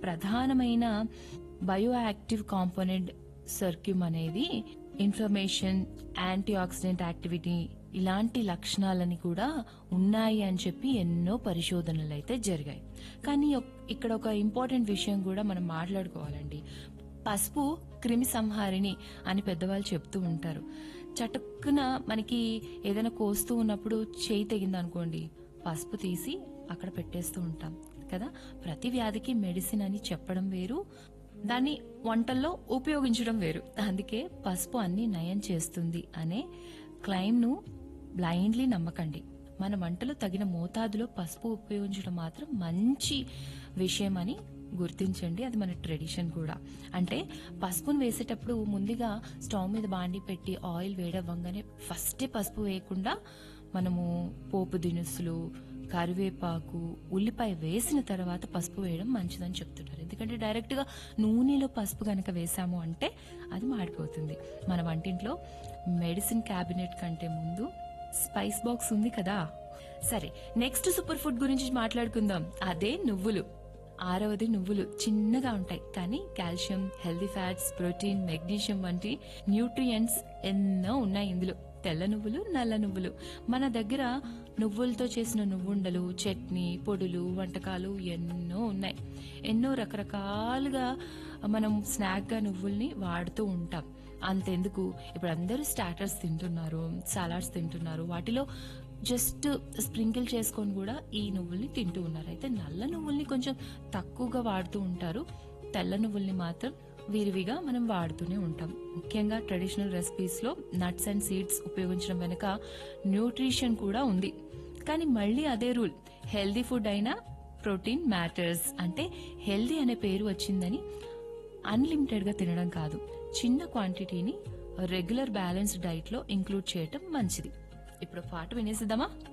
ప్రధానమైన bio active component సర్క్యూమ్ అనేది inflammation, anti oxidant activity ఇలాంటి లక్షణాలని కూడా ఉన్నాయి అని చెప్పి ఎన్నో పరిశోధనలు అయితే జరిగాయి. కానీ ఇక్కడ ఒక ఇంపార్టెంట్ విషయం కూడా మనం మాట్లాడుకోవాలండి. పసుపు క్రిమి సంహారిణి అని పెద్దవాళ్ళు చెప్తూ ఉంటారు. చటుక్కున మనకి ఏదైనా కోస్తూ ఉన్నప్పుడు చేయి తెగింది అనుకోండి, పసుపు తీసి అక్కడ పెట్టేస్తూ ఉంటాం కదా. ప్రతి వ్యాధికి మెడిసిన్ అని చెప్పడం వేరు, దాన్ని వంటల్లో ఉపయోగించడం వేరు. అందుకే పసుపు అన్ని నయం చేస్తుంది అనే క్లెయిమ్ ను బ్లైండ్లీ నమ్మకండి. మన వంటలో తగిన మోతాదులో పసుపు ఉపయోగించడం మాత్రం మంచి విషయం అని గుర్తించండి. అది మన ట్రెడిషన్ కూడా. అంటే పసుపును వేసేటప్పుడు ముందుగా స్టవ్ మీద బాండి పెట్టి ఆయిల్ వేడవ్వంగానే ఫస్టే పసుపు వేయకుండా మనము పోపు దినుసులు, కరివేపాకు, ఉల్లిపాయ వేసిన తర్వాత పసుపు వేయడం మంచిదని చెప్తున్నారు. ఎందుకంటే డైరెక్ట్ గా నూనెలో పసుపు కనుక వేసాము అంటే అది మాడిపోతుంది. మన వంటింట్లో మెడిసిన్ క్యాబినెట్ కంటే ముందు స్పైస్ బాక్స్ ఉంది కదా. సరే, నెక్స్ట్ సూపర్ ఫుడ్ గురించి మాట్లాడుకుందాం. అదే నువ్వులు. 6వది నువ్వులు. చిన్నగా ఉంటాయి కానీ calcium, healthy fats, protein, magnesium వంటి న్యూట్రియంట్స్ ఎన్నో ఉన్నాయి ఇందులో. తెల్ల నువ్వులు, నల్ల నువ్వులు. మన దగ్గర నువ్వులతో చేసిన నువ్వుండలు, చట్నీ, పొడులు, వంటకాలు ఎన్నో ఉన్నాయి. ఎన్నో రకరకాలుగా మనం స్నాక్ గా నువ్వుల్ని వాడుతూ ఉంటాం. అంతెందుకు, ఇప్పుడు అందరూ స్టార్టర్స్ తింటున్నారు, సలాడ్స్ తింటున్నారు. వాటిలో జస్ట్ స్ప్రింకిల్ చేసుకొని కూడా ఈ నువ్వుల్ని తింటూ ఉన్నారు. అయితే నల్ల నువ్వుల్ని కొంచెం తక్కువగా వాడుతూ ఉంటారు. తెల్ల నువ్వుల్ని మాత్రం విరివిగా మనం వాడుతూనే ఉంటాం. ముఖ్యంగా ట్రెడిషనల్ రెసిపీస్ లో నట్స్ అండ్ సీడ్స్ ఉపయోగించడం వెనుక న్యూట్రిషన్ కూడా ఉంది. కానీ మళ్ళీ అదే రూల్, హెల్దీ ఫుడ్ అయినా ప్రోటీన్ మ్యాటర్స్. అంటే హెల్దీ అనే పేరు వచ్చిందని అన్లిమిటెడ్ గా తినడం కాదు, చిన్న క్వాంటిటీని రెగ్యులర్ బ్యాలెన్స్డ్ డైట్ లో ఇంక్లూడ్ చేయటం మంచిది. ఇప్పుడు పాట వినేసిద్దామా?